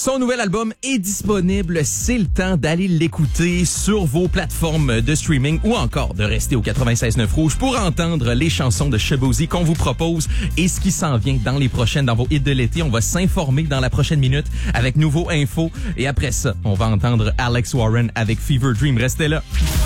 Son nouvel album est disponible. C'est le temps d'aller l'écouter sur vos plateformes de streaming ou encore de rester au 96.9 Rouge pour entendre les chansons de Shabozy qu'on vous propose et ce qui s'en vient dans vos hits de l'été. On va s'informer dans la prochaine minute avec nouveaux infos et après ça, on va entendre Alex Warren avec Fever Dream. Restez là.